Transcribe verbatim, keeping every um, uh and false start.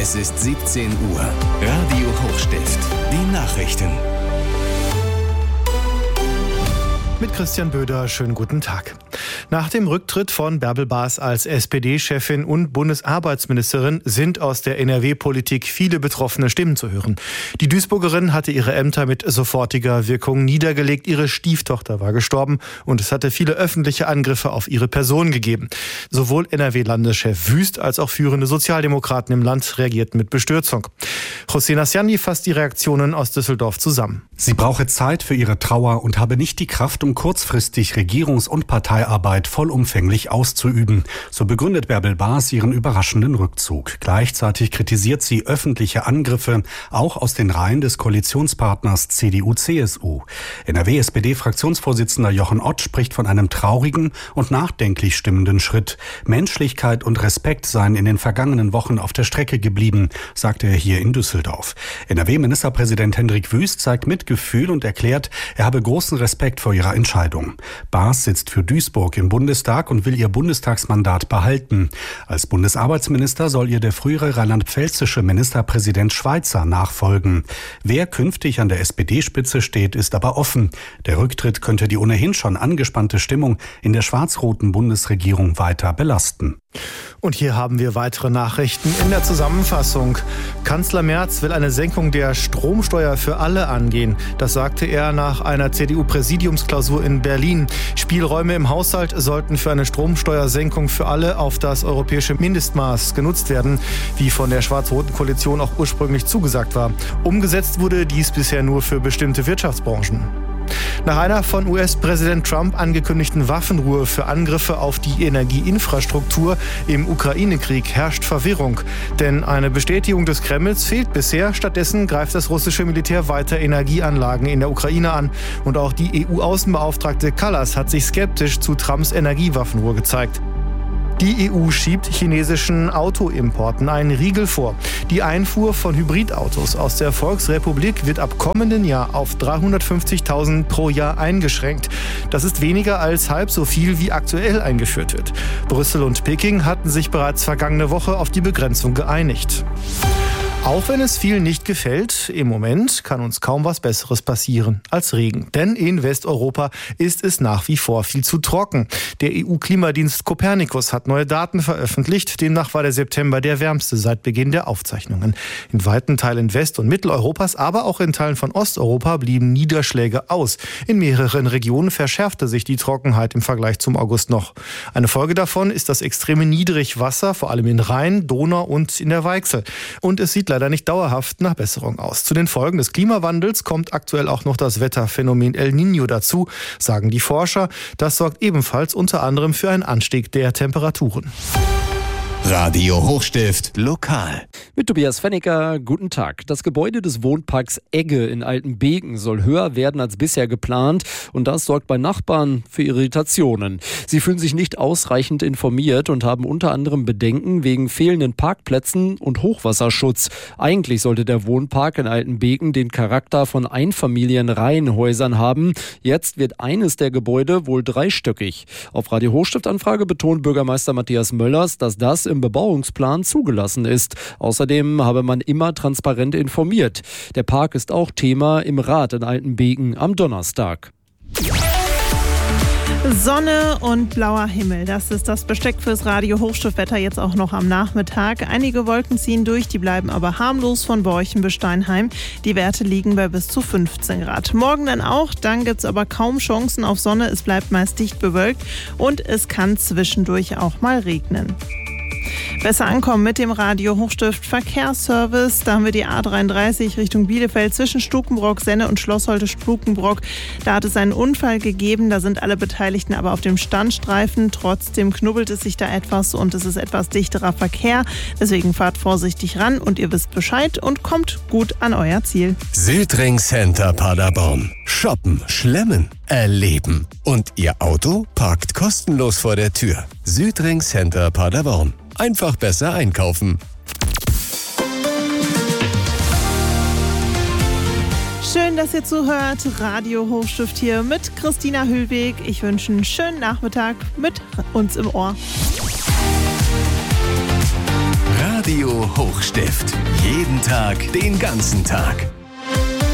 Es ist siebzehn Uhr. Radio Hochstift. Die Nachrichten. Mit Christian Böder, schönen guten Tag. Nach dem Rücktritt von Bärbel Baas als S P D-Chefin und Bundesarbeitsministerin sind aus der N R W-Politik viele betroffene Stimmen zu hören. Die Duisburgerin hatte ihre Ämter mit sofortiger Wirkung niedergelegt, ihre Stieftochter war gestorben und es hatte viele öffentliche Angriffe auf ihre Person gegeben. Sowohl N R W-Landeschef Wüst als auch führende Sozialdemokraten im Land reagierten mit Bestürzung. José Nasciani fasst die Reaktionen aus Düsseldorf zusammen. Sie brauche Zeit für ihre Trauer und habe nicht die Kraft, um kurzfristig Regierungs- und Parteiarbeit vollumfänglich auszuüben. So begründet Bärbel Baas ihren überraschenden Rückzug. Gleichzeitig kritisiert sie öffentliche Angriffe, auch aus den Reihen des Koalitionspartners C D U C S U. N R W-S P D-Fraktionsvorsitzender Jochen Ott spricht von einem traurigen und nachdenklich stimmenden Schritt. Menschlichkeit und Respekt seien in den vergangenen Wochen auf der Strecke geblieben, sagte er hier in Düsseldorf. N R W-Ministerpräsident Hendrik Wüst zeigt Mitgefühl und erklärt, er habe großen Respekt vor ihrer Entscheidung. Baas sitzt für Duisburg im Bundestag und will ihr Bundestagsmandat behalten. Als Bundesarbeitsminister soll ihr der frühere rheinland-pfälzische Ministerpräsident Schweizer nachfolgen. Wer künftig an der S P D-Spitze steht, ist aber offen. Der Rücktritt könnte die ohnehin schon angespannte Stimmung in der schwarz-roten Bundesregierung weiter belasten. Und hier haben wir weitere Nachrichten in der Zusammenfassung. Kanzler Merz will eine Senkung der Stromsteuer für alle angehen. Das sagte er nach einer C D U-Präsidiumsklausur in Berlin. Spielräume im Haushalt sollten für eine Stromsteuersenkung für alle auf das europäische Mindestmaß genutzt werden, wie von der schwarz-roten Koalition auch ursprünglich zugesagt war. Umgesetzt wurde dies bisher nur für bestimmte Wirtschaftsbranchen. Nach einer von U S-Präsident Trump angekündigten Waffenruhe für Angriffe auf die Energieinfrastruktur im Ukraine-Krieg herrscht Verwirrung. Denn eine Bestätigung des Kremls fehlt bisher. Stattdessen greift das russische Militär weiter Energieanlagen in der Ukraine an. Und auch die E U-Außenbeauftragte Kallas hat sich skeptisch zu Trumps Energiewaffenruhe gezeigt. Die E U schiebt chinesischen Autoimporten einen Riegel vor. Die Einfuhr von Hybridautos aus der Volksrepublik wird ab kommenden Jahr auf dreihundertfünfzigtausend pro Jahr eingeschränkt. Das ist weniger als halb so viel, wie aktuell eingeführt wird. Brüssel und Peking hatten sich bereits vergangene Woche auf die Begrenzung geeinigt. Auch wenn es vielen nicht gefällt, im Moment kann uns kaum was Besseres passieren als Regen. Denn in Westeuropa ist es nach wie vor viel zu trocken. Der E U-Klimadienst Copernicus hat neue Daten veröffentlicht. Demnach war der September der wärmste seit Beginn der Aufzeichnungen. In weiten Teilen West- und Mitteleuropas, aber auch in Teilen von Osteuropa blieben Niederschläge aus. In mehreren Regionen verschärfte sich die Trockenheit im Vergleich zum August noch. Eine Folge davon ist das extreme Niedrigwasser, vor allem in Rhein, Donau und in der Weichsel. Und es sieht leider nicht dauerhaft nach Besserung aus. Zu den Folgen des Klimawandels kommt aktuell auch noch das Wetterphänomen El Niño dazu, sagen die Forscher. Das sorgt ebenfalls unter anderem für einen Anstieg der Temperaturen. Radio Hochstift lokal. Mit Tobias Fennicker, guten Tag. Das Gebäude des Wohnparks Egge in Altenbeken soll höher werden als bisher geplant und das sorgt bei Nachbarn für Irritationen. Sie fühlen sich nicht ausreichend informiert und haben unter anderem Bedenken wegen fehlenden Parkplätzen und Hochwasserschutz. Eigentlich sollte der Wohnpark in Altenbeken den Charakter von Einfamilienreihenhäusern haben. Jetzt wird eines der Gebäude wohl dreistöckig. Auf Radio Hochstift-Anfrage betont Bürgermeister Matthias Möllers, dass das im Bebauungsplan zugelassen ist. Außerdem habe man immer transparent informiert. Der Park ist auch Thema im Rat in Altenbeken am Donnerstag. Sonne und blauer Himmel, das ist das Besteck fürs Radio Hochstiftwetter jetzt auch noch am Nachmittag. Einige Wolken ziehen durch, die bleiben aber harmlos von Borchen bis Steinheim. Die Werte liegen bei bis zu fünfzehn Grad. Morgen dann auch, dann gibt es aber kaum Chancen auf Sonne. Es bleibt meist dicht bewölkt und es kann zwischendurch auch mal regnen. Besser ankommen mit dem Radio Hochstift Verkehrsservice. Da haben wir die A dreiunddreißig Richtung Bielefeld zwischen Stukenbrock, Senne und Schlossholte-Stukenbrock. Da hat es einen Unfall gegeben, da sind alle Beteiligten aber auf dem Standstreifen. Trotzdem knubbelt es sich da etwas und es ist etwas dichterer Verkehr. Deswegen fahrt vorsichtig ran und ihr wisst Bescheid und kommt gut an euer Ziel. Südring Center Paderborn. Shoppen, schlemmen, erleben. Und Ihr Auto parkt kostenlos vor der Tür. Südring Center Paderborn. Einfach besser einkaufen. Schön, dass ihr zuhört. Radio Hochstift hier mit Christina Hüllweg. Ich wünsche einen schönen Nachmittag mit uns im Ohr. Radio Hochstift. Jeden Tag, den ganzen Tag.